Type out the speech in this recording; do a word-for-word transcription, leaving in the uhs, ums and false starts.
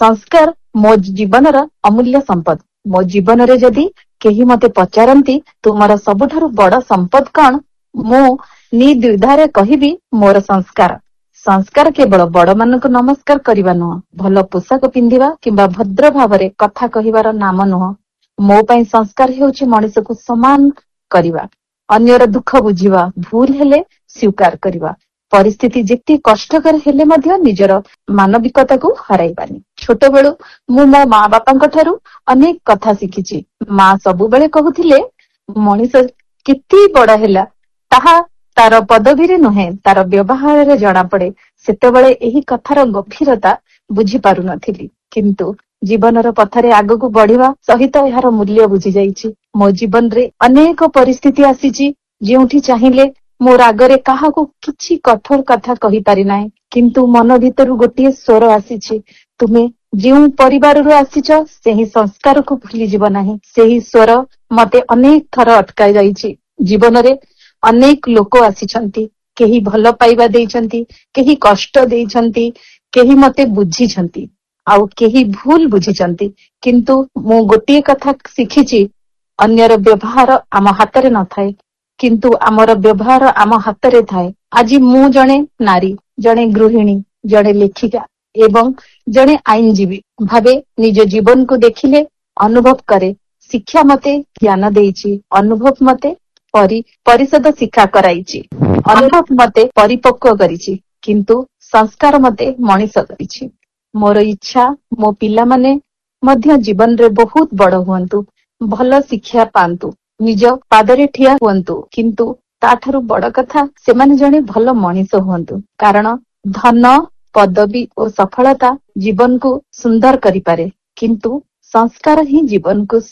संस्कार मो जीवनर अमूल्य संपद। मो जीवन रे जदि केही मते पचारंती तुमर सबुठारु बड़ संपद कौन, मु निर्द्विधारे कहिबी मोर संस्कार। संस्कार केवल बड़ मानक नमस्कार करिबा नुह, भल पोशाक पिंधिबा किंबा भद्र भावरे कथा कहिबार नाम नुह। मो पई संस्कार हेउछि मनुष्य को सम्मान करिबा, अन्यर दुख बुझिबा, भूल हेले स्वीकार करिबा, परिस्थिति जेति कष्टकर हेले मध्य निजर मानविकता को हराइबानी। छोट बेलु मु मो माँ बापा ठारू अनेक कथा शिखिछि। माँ सबु बेले कहूथिले मनीष केति बड़ हेला ताहा तार पदवी रे नुहे तार व्यवहार रे जणा पड़े। सेतेबेले एही कथार गभीरता बुझी पारु नथिली, किंतु जीवनर पथरे आगकू बढ़िबा सहित एहार मूल्य बुझी जाइछि। मो जीवन रे अनेक परिस्थिति आसीछि जेउठी चाहिले मो रागरे काहाकू किछि कठोर कथा कहि पारि नाही, किंतु मन भितरु गोटिए स्वर आसीछि, तुमे जेउ परिवार रु आसीछ सेही संस्कार को भूली जीव नाही। सेही स्वर मते अनेक थर अटकाई जाइछि। जीवन रे अनेक लोक आसीछंती, केही भल पाइबा देइछंती, केही कष्ट देइछंती, केही मते बुझिछंती, आउ केही भूल बुझिछंती, किंतु मु गोटिए कथा शिखिछि, अन्यर व्यवहार आम हातरे न थाए, किंतु आमर व्यवहार आम हातरे थाए। आज मु जणे नारी, जणे गृहिणी, जणे लेखिका एवं जणे आईनजीवी भावे निज जीवन को देखिले अनुभव करे। शिक्षा मते ज्ञान देइछि, अनुभव मते परि परिषद शिक्षा कराइछि, अनुभव मते परिपक्व करिछि, किंतु संस्कार मते मनीष करिछि। मोर इच्छा मो पिला माने मध्य जीवन रे बहुत बड़ हुअन्तु, भल शिक्षा पांतु, निज पादरे ठिया हुअन्तु, किंतु ताठारु बड़ कथा सेमाने जणे भल मनीष हुअन्तु। कारण धन पदवी और सफलता जीवन को सुंदर करिपारे, किंतु संस्कार ही जीवन को